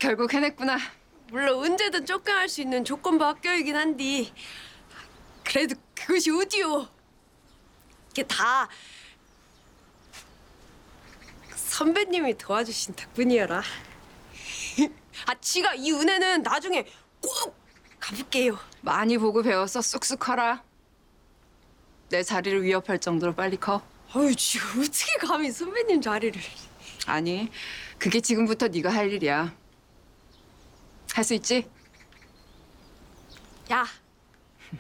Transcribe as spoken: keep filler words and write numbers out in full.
결국 해냈구나. 물론 언제든 쫓겨날 수 있는 조건부 학교이긴 한디 그래도 그것이 어디요? 이게 다 선배님이 도와주신 덕분이여라. 아, 지가 이 은혜는 나중에 꼭 갚을게요. 많이 보고 배웠어. 쑥쑥 커라. 내 자리를 위협할 정도로 빨리 커. 아유, 지가 어떻게 감히 선배님 자리를. 아니, 그게 지금부터 네가 할 일이야. 할 수 있지? 야,